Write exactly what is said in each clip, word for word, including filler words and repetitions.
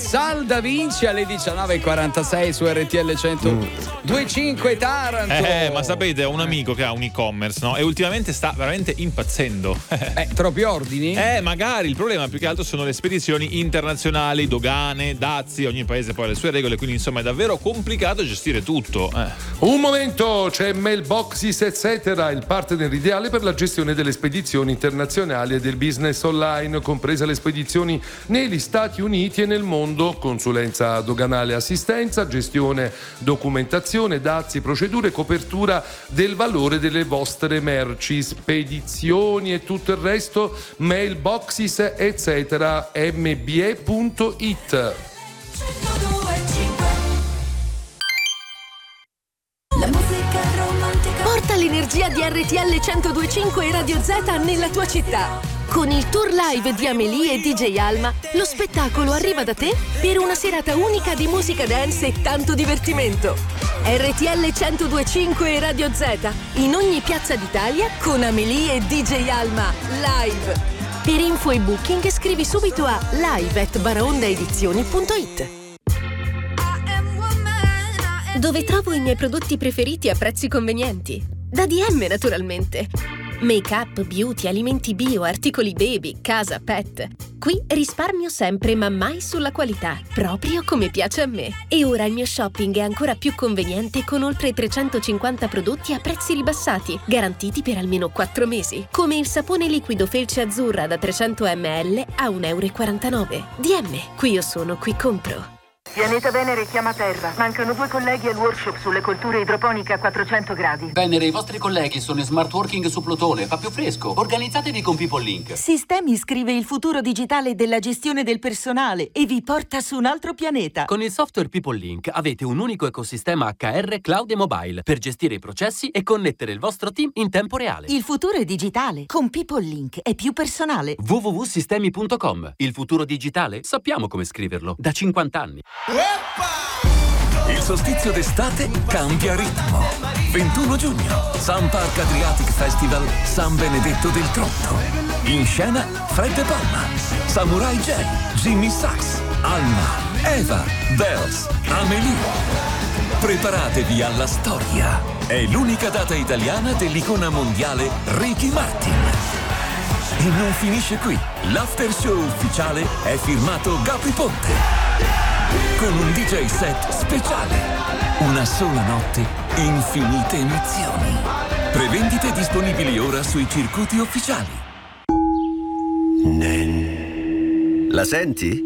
Salda vince alle diciannove e quarantasei su R T L centodue e cinque Taranto. Eh, ma sapete, ho un amico che ha un e-commerce, no? E ultimamente sta veramente impazzendo. Eh, troppi ordini? Eh, magari. Il problema più che altro sono le spedizioni internazionali, dogane, dazi, ogni paese poi ha le sue regole, quindi insomma è davvero complicato gestire tutto. Eh. Un momento, c'è Mailboxes eccetera, il partner ideale per la gestione delle spedizioni internazionali e del business online, comprese le spedizioni negli Stati Uniti e nel mondo, consulenza doganale, assistenza, gestione, documentazione, dazi, procedure, copertura del valore delle vostre merci, spedizioni e tutto il resto. Mailboxes eccetera m b e punto i t. Porta l'energia di R T L centodue e cinque e Radio Z nella tua città. Con il tour live di Amélie e D J Alma, lo spettacolo arriva da te per una serata unica di musica dance e tanto divertimento. R T L centodue e cinque e Radio Z, in ogni piazza d'Italia con Amélie e D J Alma, live. Per info e booking scrivi subito a live at baraondaedizioni punto it. Dove trovo i miei prodotti preferiti a prezzi convenienti? Da D M, naturalmente. Make-up, beauty, alimenti bio, articoli baby, casa, pet. Qui risparmio sempre, ma mai sulla qualità, proprio come piace a me. E ora il mio shopping è ancora più conveniente con oltre trecentocinquanta prodotti a prezzi ribassati, garantiti per almeno quattro mesi. Come il sapone liquido Felce Azzurra da trecento millilitri a un euro e quarantanove. D M, qui io sono, qui compro. Pianeta Venere chiama Terra. Mancano due colleghi al workshop sulle colture idroponiche a quattrocento gradi. Venere, i vostri colleghi sono in smart working su Plutone. Fa più fresco. Organizzatevi con People Link. Sistemi scrive il futuro digitale della gestione del personale e vi porta su un altro pianeta. Con il software People Link avete un unico ecosistema H R, cloud e mobile per gestire i processi e connettere il vostro team in tempo reale. Il futuro è digitale. Con People Link è più personale. w w w punto sistemi punto com. Il futuro digitale? Sappiamo come scriverlo. Da cinquanta anni. Il solstizio d'estate cambia ritmo. ventuno giugno, Sun Park Adriatic Festival, San Benedetto del Tronto. In scena Fred De Palma, Samurai J, Jimmy Sachs, Alma, Eva, Bells, Amélie. Preparatevi alla storia. È l'unica data italiana dell'icona mondiale Ricky Martin. E non finisce qui. L'after show ufficiale è firmato Gabri Ponte. Con un D J set speciale. Una sola notte, infinite emozioni. Prevendite disponibili ora sui circuiti ufficiali. Nen. La senti?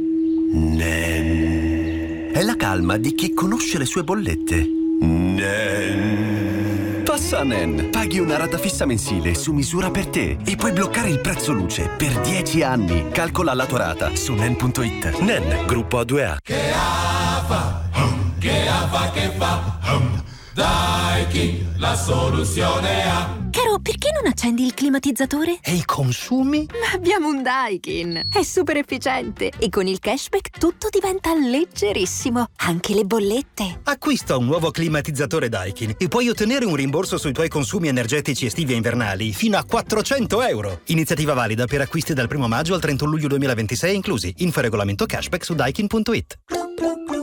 Nen. È la calma di chi conosce le sue bollette. Nen. Passa a Nen. Paghi una rata fissa mensile su misura per te e puoi bloccare il prezzo luce per dieci anni. Calcola la tua rata su nen punto it. Nen, gruppo A due A. Che fa, che fa, che fa, Daikin, la soluzione ha. Caro, perché non accendi il climatizzatore? E i consumi? Ma abbiamo un Daikin. È super efficiente e con il cashback tutto diventa leggerissimo, anche le bollette. Acquista un nuovo climatizzatore Daikin e puoi ottenere un rimborso sui tuoi consumi energetici estivi e invernali fino a quattrocento euro. Iniziativa valida per acquisti dal primo maggio al trentuno luglio duemilaventisei inclusi. Info e regolamento cashback su daikin punto it.